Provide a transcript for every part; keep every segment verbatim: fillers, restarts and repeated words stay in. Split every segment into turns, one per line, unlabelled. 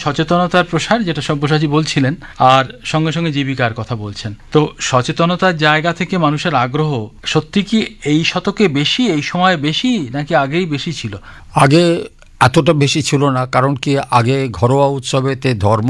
সচেতনতার প্রসার, যেটা সব্যসাচী বলছিলেন, আর সঙ্গে সঙ্গে জীবিকার কথা বলছেন। তো সচেতনতার জায়গা থেকে মানুষের আগ্রহ সত্যি কি এই শতকে বেশি, এই সময় বেশি, নাকি আগেই বেশি ছিল?
আগে এতটা বেশি ছিল না, কারণ কি আগে ঘরোয়া উৎসবেতে ধর্ম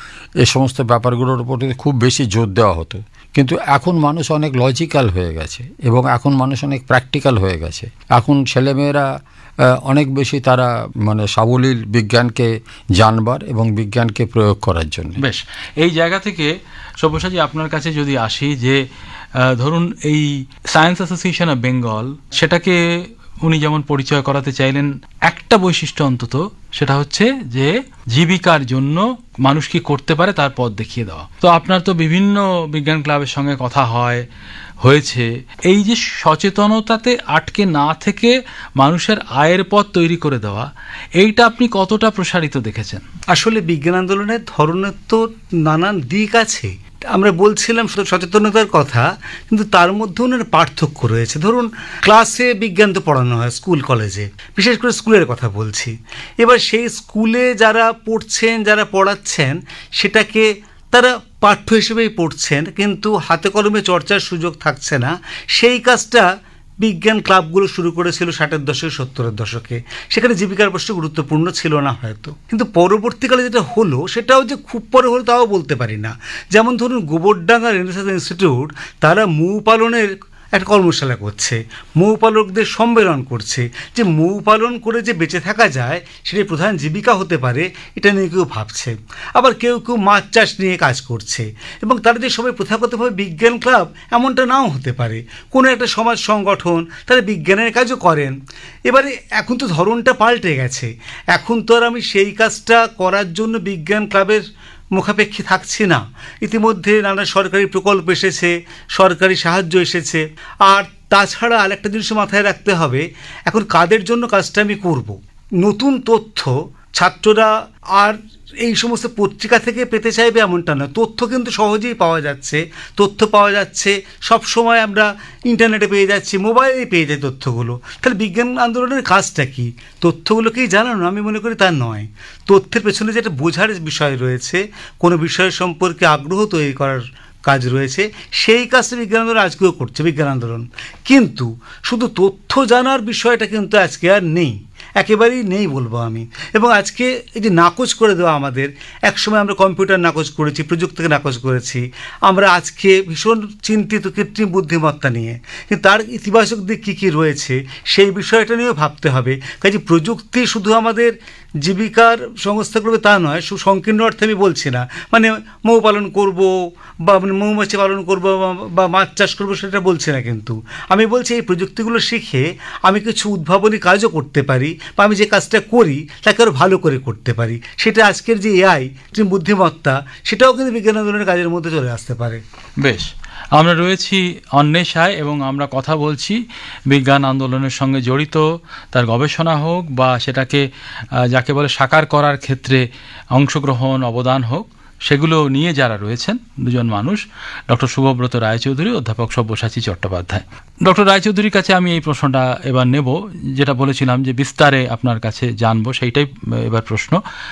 এ সমস্ত ব্যাপারগুলোর উপর খুব বেশি জোর দেওয়া হতো। কিন্তু এখন মানুষ অনেক লজিক্যাল হয়ে গেছে এবং এখন মানুষ অনেক প্র্যাকটিক্যাল হয়ে গেছে। এখন ছেলেমেয়েরা অনেক বেশি তারা মানে সাবলীল বিজ্ঞানকে জানবার এবং বিজ্ঞানকে প্রয়োগ করার জন্য।
বেশ, এই জায়গা থেকে সব্যসাচী আপনার কাছে যদি আসি, যে ধরুন এই সায়েন্স অ্যাসোসিয়েশন অফ বেঙ্গল, সেটাকে উনি যেমন পরিচয় করাতে চাইলেন, একটা বৈশিষ্ট্য অন্তত, সেটা হচ্ছে যে জীবিকার জন্য মানুষ কি করতে পারে তার পথ দেখিয়ে দেওয়া। তো আপনার তো বিভিন্ন বিজ্ঞান ক্লাবের সঙ্গে কথা হয় হয়েছে, এই যে সচেতনতাতে আটকে না থেকে মানুষের আয়ের পথ তৈরি করে দেওয়া, এইটা আপনি কতটা প্রসারিত দেখেছেন?
আসলে বিজ্ঞান আন্দোলনের ধরনের তো নানান দিক আছে। আমরা বলছিলাম সচেতনতার কথা, কিন্তু তার মধ্যে ওনার পার্থক্য রয়েছে। ধরুন ক্লাসে বিজ্ঞান তো পড়ানো হয় স্কুল কলেজে, বিশেষ করে স্কুলের কথা বলছি। এবার সেই স্কুলে যারা পড়ছেন, যারা পড়াচ্ছেন, সেটাকে তারা পাঠ্য হিসেবেই পড়ছেন, কিন্তু হাতে কলমে চর্চার সুযোগ থাকছে না। সেই কাজটা বিজ্ঞান ক্লাবগুলো শুরু করেছিল ষাটের দশকে, সত্তরের দশকে। সেখানে জীবিকার প্রশ্ন গুরুত্বপূর্ণ ছিল না হয়তো, কিন্তু পরবর্তীকালে যেটা হলো সেটাও যে খুব পরে হলো তাও বলতে পারি না। যেমন ধরুন গোবরডাঙ্গা রেনেসাঁ ইনস্টিটিউট, তারা মৌ পালনের একটা কর্মশালা করছে, মৌ পালকদের সম্মেলন করছে, যে মৌ পালন করে যে বেঁচে থাকা যায় সেটাই প্রধান জীবিকা হতে পারে, এটা নিয়ে কেউ ভাবছে। আবার কেউ কেউ মাছ চাষ নিয়ে কাজ করছে, এবং তারা যে সবাই প্রথাগতভাবে বিজ্ঞান ক্লাব এমনটা নাও হতে পারে, কোনো একটা সমাজ সংগঠন, তারা বিজ্ঞানের কাজও করেন। এবারে এখন তো ধরনটা পাল্টে গেছে, এখন তো আর আমি সেই কাজটা করার জন্য বিজ্ঞান ক্লাবের মুখাপেক্ষী থাকছি না। ইতিমধ্যে নানা সরকারি প্রকল্প এসেছে, সরকারি সাহায্য এসেছে। আর তাছাড়া আরেকটা জিনিস মাথায় রাখতে হবে, এখন কাদের জন্য কাজটা আমি করব। নতুন তথ্য ছাত্ররা আর এই সমস্ত পত্রিকা থেকে পেতে চাইবে এমনটা নয়, তথ্য কিন্তু সহজেই পাওয়া যাচ্ছে। তথ্য পাওয়া যাচ্ছে সব সময়, আমরা ইন্টারনেটে পেয়ে যাচ্ছি, মোবাইলেই পেয়ে যাই তথ্যগুলো। তাহলে বিজ্ঞান আন্দোলনের কাজটা কি? তথ্যগুলোকেই জানানো? আমি মনে করি তা নয়। তথ্যের পেছনে যেটা বোঝার বিষয় রয়েছে, কোনো বিষয় সম্পর্কে আগ্রহ তৈরি করার কাজ রয়েছে, সেই কাজটা বিজ্ঞান আন্দোলন আজকেও করছে বিজ্ঞান আন্দোলন। কিন্তু শুধু তথ্য জানার বিষয়টা কিন্তু আজকে আর নেই, একেবারেই নেই বলবো আমি। এবং আজকে এই যে নাকচ করে দেওয়া, আমাদের একসময় আমরা কম্পিউটার নাকচ করেছি, প্রযুক্তিকে নাকচ করেছি, আমরা আজকে ভীষণ চিন্তিত কৃত্রিম বুদ্ধিমত্তা নিয়ে। কিন্তু তার ইতিবাচক দিক কী কী রয়েছে সেই বিষয়টা নিয়েও ভাবতে হবে। কাজে প্রযুক্তি শুধু আমাদের জীবিকার সংস্থা করবে তা নয়, সুসংকীর্ণ অর্থে আমি বলছি না, মানে মৌ পালন করব বা মৌমাছি পালন করব বা মাছ চাষ করবো সেটা বলছি না। কিন্তু আমি বলছি এই প্রযুক্তিগুলো শিখে আমি কিছু উদ্ভাবনী কাজও করতে পারি, বা আমি যে কাজটা করি তাকে আরও ভালো করে করতে পারি। সেটা আজকের যে এআই, কৃত্রিম বুদ্ধিমত্তা, সেটাও কিন্তু বিজ্ঞান আন্দোলনের কাজের মধ্যে চলে আসতে পারে।
বেশ, আমরা রয়েছি অন্বেষায় এবং আমরা কথা বলছি বিজ্ঞান আন্দোলনের সঙ্গে জড়িত, তার গবেষণা হোক বা সেটাকে যাকে বলে সাকার করার ক্ষেত্রে অংশগ্রহণ, অবদান হোক, সেগুলো নিয়ে যারা রয়েছেন দুজন মানুষ, ডক্টর শুভব্রত রায়চৌধুরী, অধ্যাপক সব্যসাচী চট্টোপাধ্যায়। ডক্টর রায়চৌধুরীর কাছে আমি এই প্রশ্নটা এবার নেব, যেটা বলেছিলাম যে বিস্তারে আপনার কাছে জানবো, সেইটাই এবার প্রশ্ন।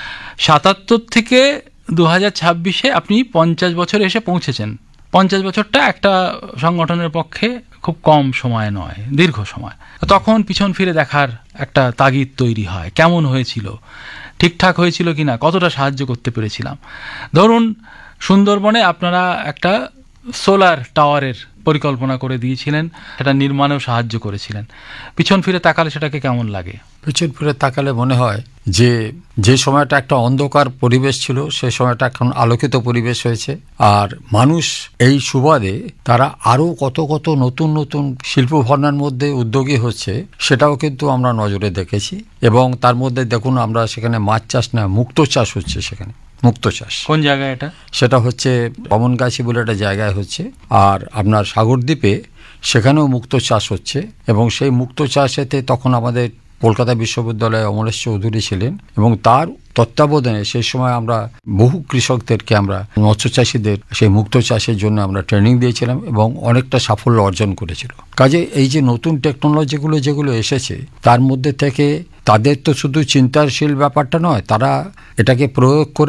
সাতাত্তর থেকে দু হাজার ছাব্বিশে আপনি পঞ্চাশ বছরে এসে পৌঁছেছেন। পঞ্চাশ বছরটা একটা সংগঠনের পক্ষে খুব কম সময় নয়, দীর্ঘ সময়। তখন পিছন ফিরে দেখার একটা তাগিদ তৈরি হয়, কেমন হয়েছিল, ঠিকঠাক হয়েছিল কিনা, কতটা সাহায্য করতে পেরেছিলাম। ধরুন সুন্দরবনে আপনারা একটা সোলার টাওয়ারের পরিকল্পনা করে দিয়েছিলেন, সেটা নির্মাণেও সাহায্য করেছিলেন। পিছন ফিরে তাকালে সেটাকে কেমন লাগে?
পিছন ফিরে তাকালে মনে হয় যে যে সময়টা একটা অন্ধকার পরিবেশ ছিল সেই সময়টা এখন আলোকিত পরিবেশ হয়েছে। আর মানুষ এই সুবাদে তারা আরও কত কত নতুন নতুন শিল্প ভাবনার মধ্যে উদ্যোগী হচ্ছে, সেটাও কিন্তু আমরা নজরে দেখেছি। এবং তার মধ্যে দেখুন, আমরা সেখানে মাছ চাষ না, মুক্ত চাষ হচ্ছে সেখানে, মুক্ত চাষ।
কোন জায়গায় এটা?
সেটা হচ্ছে বমনগাছি বলে একটা জায়গায় হচ্ছে। আর আপনার সাগরদ্বীপে সেখানেও মুক্ত চাষ হচ্ছে। এবং সেই মুক্ত চাষেতে তখন আমাদের কলকাতা বিশ্ববিদ্যালয়ে অমরেশ চৌধুরী ছিলেন, এবং তার তত্ত্বাবধানে সেই সময় আমরা বহু কৃষকদেরকে, আমরা মৎস্য চাষিদের সেই মুক্ত চাষের জন্য আমরা ট্রেনিং দিয়েছিলাম এবং অনেকটা সাফল্য অর্জন করেছিল। কাজে এই যে নতুন টেকনোলজিগুলো যেগুলো এসেছে, তার মধ্যে থেকে তাদের তো শুধু চিন্তাশীল ব্যাপারটা নয়, তারা এটাকে প্রয়োগ করে